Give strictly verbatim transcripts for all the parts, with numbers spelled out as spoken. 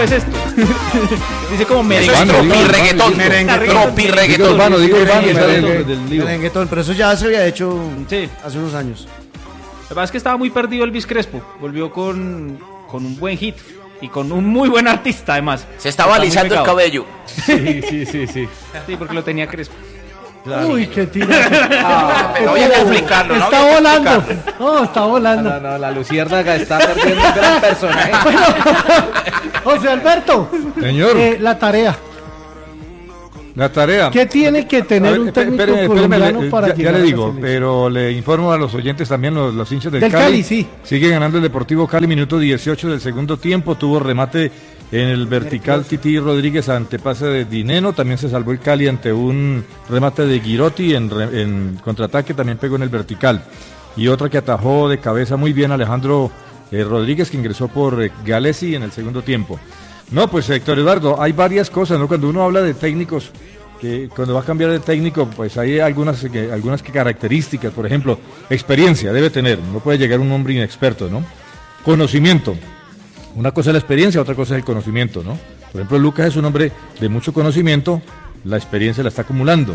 es esto? Dice como merengue. Eso es tropirreggaetón. Tropirreggaetón. Urbano, digo urbano, del lío. Merenguetón, pero eso ya se había hecho Sí. hace unos años. Lo que pasa es que estaba muy perdido Elvis Crespo. Volvió con, con un buen hit y con un muy buen artista, además. Se estaba Está muy alisando el pegado. cabello. Sí, sí, sí, sí. Sí, porque lo tenía Crespo. Claro. Uy, qué tira. Ah, pero había que explicarlo, ¿no? Está Había que volando. explicarlo. No, está volando. No, no, la luciérnaga está perdiendo un gran personaje. José Alberto, Señor, eh, la tarea. la tarea. ¿Qué tiene que tener A ver, un espé- técnico espéreme, colombiano espéreme, para ya, ya llegar le a la digo, selección? pero le informo a los oyentes también, los, los hinchas del, Del Cali, sí. Sigue ganando el Deportivo Cali, minuto dieciocho del segundo tiempo, tuvo remate en el vertical Titi Rodríguez ante pase de Dineno, también se salvó el Cali ante un remate de Girotti en, re- en contraataque, también pegó en el vertical. Y otra que atajó de cabeza muy bien Alejandro eh, Rodríguez, que ingresó por eh, Galesi en el segundo tiempo. No, pues Héctor Eduardo, hay varias cosas, ¿no? Cuando uno habla de técnicos, que cuando va a cambiar de técnico, pues hay algunas, que, algunas que características, por ejemplo, experiencia debe tener, no puede llegar un hombre inexperto, ¿no? Conocimiento, una cosa es la experiencia, otra cosa es el conocimiento, ¿no? Por ejemplo, Lucas es un hombre de mucho conocimiento, la experiencia la está acumulando.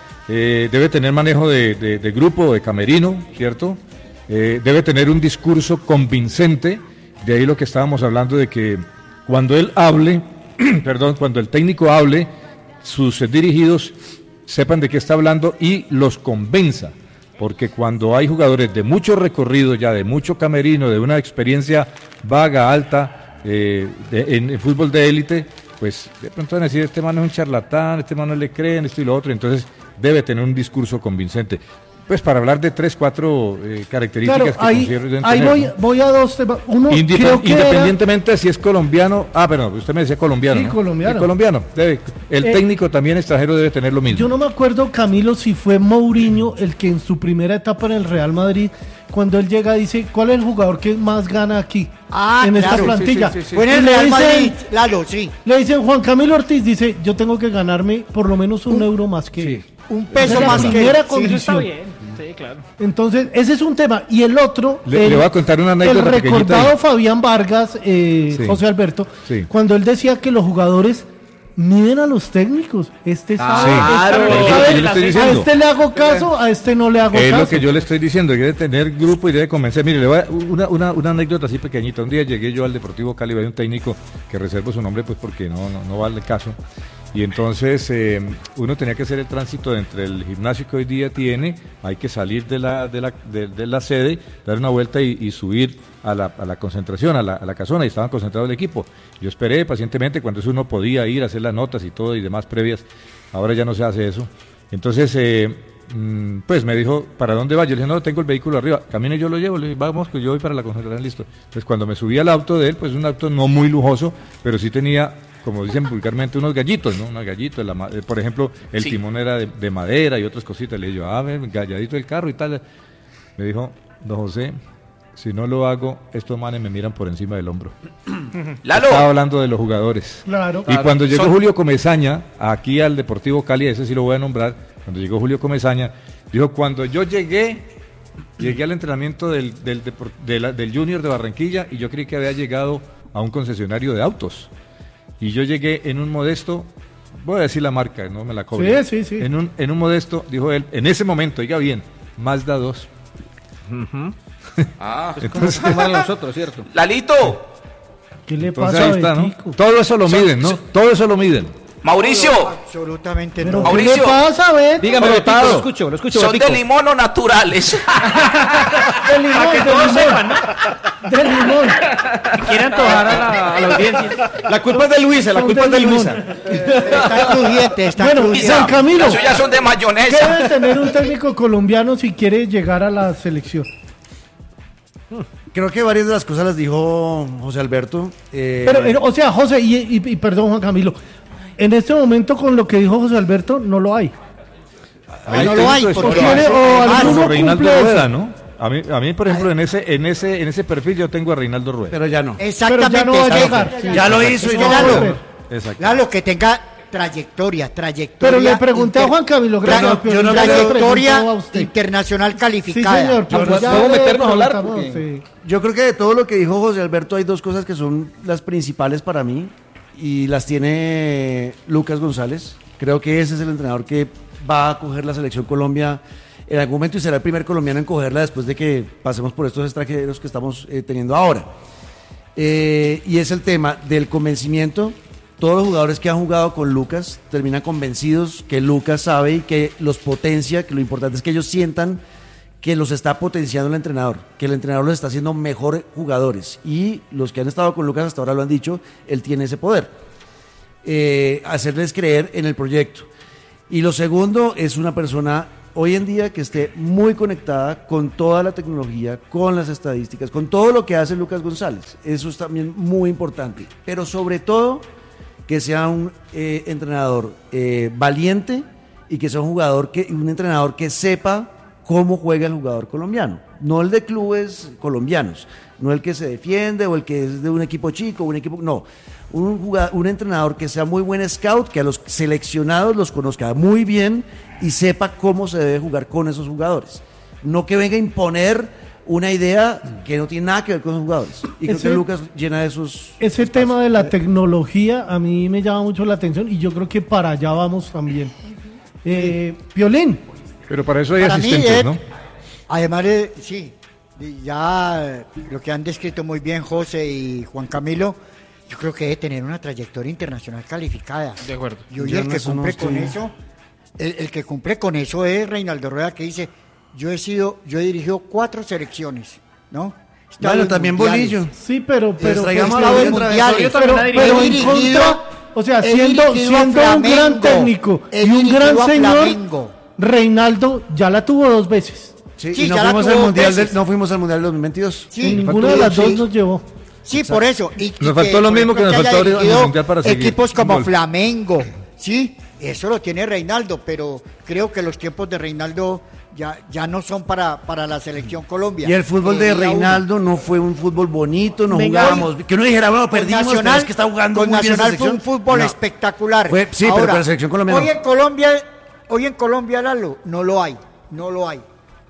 Eh, debe tener manejo de, de, de grupo, de camerino, ¿cierto? Eh, debe tener un discurso convincente, de ahí lo que estábamos hablando de que cuando él hable, perdón, cuando el técnico hable, sus dirigidos sepan de qué está hablando y los convenza, porque cuando hay jugadores de mucho recorrido ya, de mucho camerino, de una experiencia vaga, alta, eh, de, en el fútbol de élite, pues de pronto van a decir, este man es un charlatán, este man no le creen, esto y lo otro, entonces debe tener un discurso convincente. Pues para hablar de tres, cuatro eh, características Claro, que ahí, considero deben ahí tener, voy, ¿no? voy a dos temas. Uno, Indep- creo que era- independientemente de si es colombiano, ah, perdón, usted me decía colombiano, Sí, ¿no? colombiano. Sí, colombiano, debe, el Eh, técnico también extranjero debe tener lo mismo. Yo no me acuerdo, Camilo, si fue Mourinho el que en su primera etapa en el Real Madrid, cuando él llega, dice, ¿cuál es el jugador que más gana aquí? Ah, en esta claro, sí, plantilla. sí, sí, sí. Fue en el Y le Real dicen- Madrid, claro, sí. Le dicen, Juan Camilo Ortiz, dice, yo tengo que ganarme por lo menos un, euro más que él. Un Esa peso es la más que primera él. Sí, eso está condición. bien. Sí, claro. Entonces, ese es un tema. Y el otro, Le- el, le voy a contar una anécdota el pequeñita recordado ahí. Fabián Vargas, eh, Sí. José Alberto, Sí. cuando él decía que los jugadores miden a los técnicos. Este sabe, Claro, este, es lo sabe, que yo le estoy a diciendo. este le hago caso, a este no le hago Es caso. lo que yo le estoy diciendo, que debe tener grupo y debe convencer. Mire, le voy a, una, una, una anécdota así pequeñita. Un día llegué yo al Deportivo Cali, hay un técnico que reservo su nombre pues porque no, no, no vale el caso. Y entonces eh, uno tenía que hacer el tránsito entre el gimnasio que hoy día tiene, hay que salir de la, de la, de, de la sede, dar una vuelta y, y subir a la, a la concentración, a la, a la casona, y estaban concentrados el equipo. Yo esperé pacientemente cuando eso uno podía ir a hacer las notas y todo y demás previas. Ahora ya no se hace eso. Entonces, eh, mm, pues me dijo, ¿para dónde va? Yo le dije, no, tengo el vehículo arriba. Camino y yo lo llevo. Le dije, vamos, que yo voy para la concentración, listo. Entonces, cuando me subí al auto de él, pues un auto no muy lujoso, pero sí tenía, como dicen vulgarmente, unos gallitos, ¿no? Unos gallitos. La, ma- eh, por ejemplo, el Sí. timón era de, de madera y otras cositas. Le dije, yo, a ver, galladito el carro y tal. Me dijo, don José, si no lo hago, estos manes me miran por encima del hombro. Lalo, Estaba hablando de los jugadores. Claro. Y cuando llegó Son- Julio Comesaña, aquí al Deportivo Cali, ese sí lo voy a nombrar, cuando llegó Julio Comesaña, dijo, cuando yo llegué, llegué al entrenamiento del, del, depor- de la- del Junior de Barranquilla y yo creí que había llegado a un concesionario de autos. Y yo llegué en un modesto, voy a decir la marca, no me la cobren. Sí, sí, sí. En un, en un modesto, dijo él, en ese momento, oiga bien, Mazda dos. ah, Entonces, nosotros, ¿cierto? Lalito, ¿Qué le entonces pasa ahí a está, ¿no? Betico? Todo eso lo miden, ¿no? Todo eso lo miden. Mauricio, Absolutamente ¿Pero no. qué Mauricio. le pasa, Betico? Dígame, Oye, Betico, Tado. lo escucho, lo escucho, son Betico. de limón o naturales. De limón, de limón. De limón. Quiere antojar a la, a la audiencia. La culpa es de Luisa, la Son culpa es de limón. Luisa. Está crujiente, está Bueno, crujiente. San Camilo, Las suyas son de ¿qué mayonesa. debe tener un técnico colombiano si quiere llegar a la selección? Creo que varias de las cosas las dijo José Alberto. eh, Pero, eh, o sea, José, y, y- y perdón, Juan Camilo, en este momento con lo que dijo José Alberto, no lo hay. ah, no lo hay. Pues, porque- o tiene- o además, alguno como Reinaldo cumple Rueda, eso. ¿no? A mí, a mí, por ejemplo, en ese, en ese, en ese perfil yo tengo a Reinaldo Rueda. pero ya no. Pero Exactamente. ya no va a está- llegar. Ya lo hizo y Es no. que Lalo, Lalo, Exacto. Lalo, que tenga trayectoria, trayectoria. Pero le pregunté a inter- Juan Camilo, Tra- gracias, yo pero no yo le trayectoria pregunto a usted. internacional Sí, calificada. señor, Yo pero no- ya ¿podemos le meternos a hablar? preguntamos, Porque- sí. Yo creo que de todo lo que dijo José Alberto hay dos cosas que son las principales para mí. y las tiene Lucas González. Creo que ese es el entrenador que va a coger la selección Colombia en algún momento y será el primer colombiano en cogerla después de que pasemos por estos extranjeros que estamos eh, teniendo ahora. Eh, y es el tema del convencimiento. Todos los jugadores que han jugado con Lucas terminan convencidos que Lucas sabe y que los potencia, que lo importante es que ellos sientan que los está potenciando el entrenador, que el entrenador los está haciendo mejores jugadores. Y los que han estado con Lucas hasta ahora lo han dicho, él tiene ese poder. Eh, hacerles creer en el proyecto. Y lo segundo es una persona hoy en día que esté muy conectada con toda la tecnología, con las estadísticas, con todo lo que hace Lucas González. Eso es también muy importante. Pero sobre todo, que sea un eh, entrenador eh, valiente y que sea un jugador que, un entrenador que sepa cómo juega el jugador colombiano, no el de clubes colombianos, no el que se defiende o el que es de un equipo chico, un equipo, no, un, jugador, un entrenador que sea muy buen scout, que a los seleccionados los conozca muy bien y sepa cómo se debe jugar con esos jugadores, no que venga a imponer una idea que no tiene nada que ver con los jugadores. Y creo Ese- que Lucas llena de esos Ese espacios. tema de la tecnología a mí me llama mucho la atención y yo creo que para allá vamos también. Eh, Violín, Pero para eso hay Para mí, asistentes, Ed, ¿no? además de, sí, de- ya lo que han descrito muy bien José y Juan Camilo, yo creo que debe tener una trayectoria internacional calificada. De acuerdo. Y hoy Yo el en que eso no cumple estoy- con eso, el, el que cumple con eso es Reinaldo Rueda, que dice, yo he sido, yo he dirigido cuatro selecciones, ¿no? He estado Bueno, en también mundiales. Bolillo. sí, pero, pero, traigamos pero- a Bolillo en otra vez. mundiales, Bolillo también pero, ha dirigido. pero He en dirigido- contra, o sea, he siendo, dirigido a siendo un gran Flamengo, técnico he y un dirigido gran a señor, Flamengo. Reinaldo ya la tuvo dos veces. Sí, Sí, y no ya la fuimos, tuvo al dos mundial del, veces. no fuimos al Mundial del dos mil veintidós. Sí, En ninguna de las dos sí. nos llevó. Sí, por eso. Y, y Nos faltó lo por mismo que nos haya faltó ahorita en el dirigido Mundial para seguir. equipos como Gol. Flamengo, sí, eso lo tiene Reinaldo, pero creo que los tiempos de Reinaldo ya, ya no son para, para la selección Colombia. Y el fútbol de Eh, día uno. Reinaldo no fue un fútbol bonito, no Venga, jugábamos. Que uno dijera, bueno, Con perdimos, pero Nacional, es que está jugando con muy bien esa Nacional fue un selección. fútbol No. espectacular. Fue- sí, pero Ahora, con la selección colombiana Hoy no. en Colombia, hoy en Colombia, Lalo, no lo hay, no lo hay.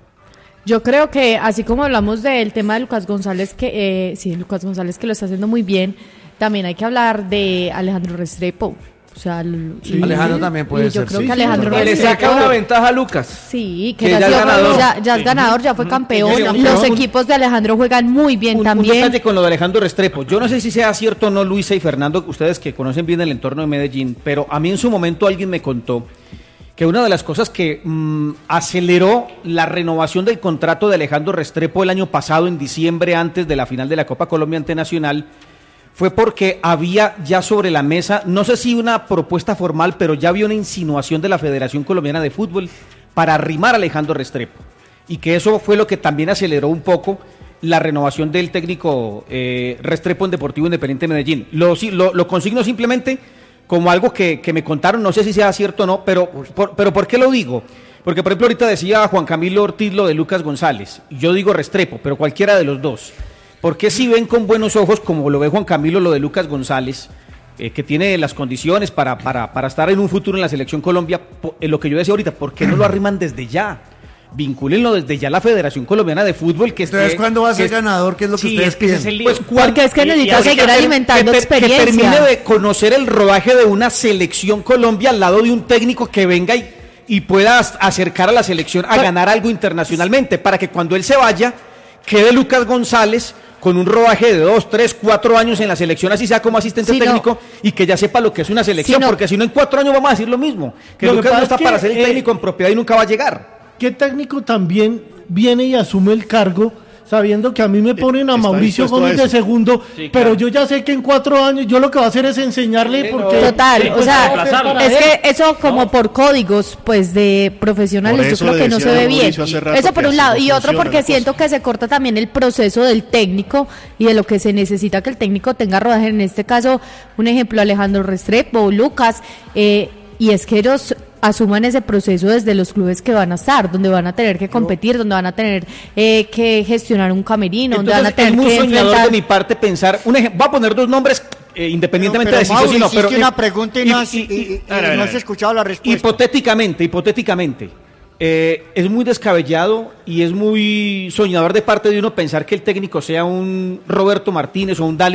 Yo creo que así como hablamos del tema de Lucas González, que eh, sí, Lucas González que lo está haciendo muy bien, también hay que hablar de Alejandro Restrepo. O sea, l- y- Alejandro también puede y yo ser, creo sí, que sí, Alejandro Que le Restrepo, saca una ventaja a Lucas. sí, que, que ya, ya ha es sido- ganador. ya- ya es ganador, ya fue campeón. Ya es Los campeón. equipos de Alejandro juegan muy bien Un, un también. detalle con lo de Alejandro Restrepo. Yo no sé si sea cierto o no, Luisa y Fernando, ustedes que conocen bien el entorno de Medellín, pero a mí en su momento alguien me contó que una de las cosas que mm, aceleró la renovación del contrato de Alejandro Restrepo el año pasado, en diciembre, antes de la final de la Copa Colombia ante Nacional, fue porque había ya sobre la mesa, no sé si una propuesta formal, pero ya había una insinuación de la Federación Colombiana de Fútbol para arrimar a Alejandro Restrepo. Y que eso fue lo que también aceleró un poco la renovación del técnico eh, Restrepo en Deportivo Independiente de Medellín. Lo, si- lo, lo consigno simplemente como algo que, que me contaron, no sé si sea cierto o no, pero por, pero ¿por qué lo digo? Porque, por ejemplo, ahorita decía Juan Camilo Ortiz lo de Lucas González, yo digo Restrepo, pero cualquiera de los dos. ¿Por qué si ven con buenos ojos, como lo ve Juan Camilo, lo de Lucas González, eh, que tiene las condiciones para, para, para estar en un futuro en la Selección Colombia, po- eh, lo que yo decía ahorita, ¿por qué no lo arriman desde ya? Vincúlenlo desde ya a la Federación Colombiana de Fútbol. Que Entonces, esté- ¿cuándo va a ser que- ganador? ¿Qué es lo que Sí, ustedes es que ese piden? es el lío. Pues, porque es que Y- y necesita ahorita seguir que- alimentando que, ter- experiencia. Que termine de conocer el rodaje de una selección Colombia al lado de un técnico que venga y, y pueda as- acercar a la selección a ganar algo internacionalmente, para que cuando él se vaya, quede Lucas González con un rodaje de dos, tres, cuatro años en la selección, así sea como asistente Sí, no. técnico, y que ya sepa lo que es una selección, Sí, no. porque si no en cuatro años vamos a decir lo mismo, que Lo que Lucas no pasa está es que, para ser el eh, técnico en propiedad y nunca va a llegar. ¿Qué técnico también viene y asume el cargo sabiendo que a mí me ponen a está Mauricio dispuesto a Gómez de eso. segundo, Sí, pero claro. yo ya sé que en cuatro años yo lo que va a hacer es enseñarle Sí, porque... no. Total, Sí, o pues, sea, reemplazarlo. es que eso como por códigos pues de profesionales Por yo eso creo le que no se decía a ve bien. Mauricio hace rato Eso por que un así lado no y otro funciona porque la cosa. siento que se corta también el proceso del técnico y de lo que se necesita que el técnico tenga rodaje. En este caso, un ejemplo, Alejandro Restrepo, Lucas, eh, y es que ellos asuman ese proceso desde los clubes que van a estar, donde van a tener que competir, donde van a tener eh, que gestionar un camerino, donde van a Entonces, tener es muy que soñador enfrentar... de mi parte pensar, un ejem- voy a poner dos nombres eh, independientemente Pero, de si Mauri, sí o no, hiciste pero una pregunta y no has, y- y- y a ver, a ver, no a has ver. escuchado la respuesta. Hipotéticamente, hipotéticamente, eh, es muy descabellado y es muy soñador de parte de uno pensar que el técnico sea un Roberto Martínez o un Dalic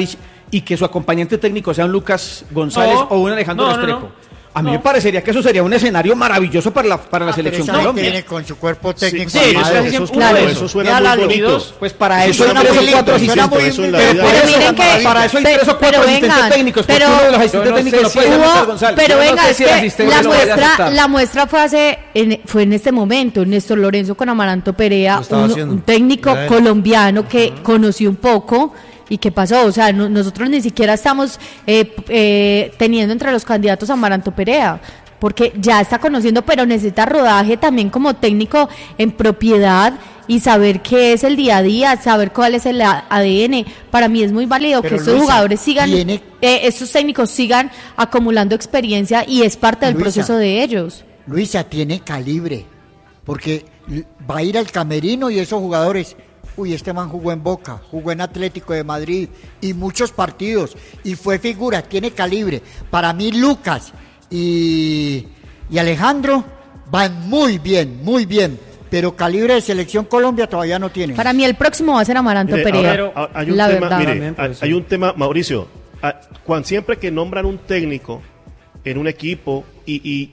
y que su acompañante técnico sea un Lucas González No, o un Alejandro no, no, Restrepo. no. A mí No. me parecería que eso sería un escenario maravilloso para la, para la Ah, pero selección esa gente Colombia. viene con su cuerpo técnico. Sí, armado. eso, eso, eso, claro. eso suena Mira, muy Lalo, bonito. Pues para Eso eso hay suena tres muy o cuatro lindo, suena asistentes. eso en la Pero vida por Pero eso- miren que- para eso hay pe- tres o cuatro pero asistentes vengan, técnicos, porque pero- uno de los Yo asistentes no técnicos sé no si puede ser Hubo- Lucas González. pero Yo no venga, sé es si el que asistente la lo vaya a muestra, aceptar. la muestra fue hace, en- fue en este momento, Néstor Lorenzo con Amaranto Perea, Lo estaba un, haciendo. un técnico Era él. colombiano que conoció un poco. ¿Y qué pasó? O sea, no- nosotros ni siquiera estamos eh, eh, teniendo entre los candidatos a Amaranto Perea, porque ya está conociendo, pero necesita rodaje también como técnico en propiedad y saber qué es el día a día, saber cuál es el A D N. Para mí es muy válido Pero, que estos Luisa, jugadores sigan, tiene- eh, estos técnicos sigan acumulando experiencia y es parte del Luisa. proceso de ellos. Luisa tiene calibre, porque l- va a ir al camerino y esos jugadores, uy, este man jugó en Boca, jugó en Atlético de Madrid y muchos partidos y fue figura, tiene calibre. Para mí Lucas y, y Alejandro van muy bien, muy bien, pero calibre de selección Colombia todavía no tiene. Para mí el próximo va a ser Amaranto Mire, Perea. ahora, ah, hay un la tema, verdad. mire, También puede hay, ser. hay un tema, Mauricio, ah, cuando siempre que nombran un técnico en un equipo y, y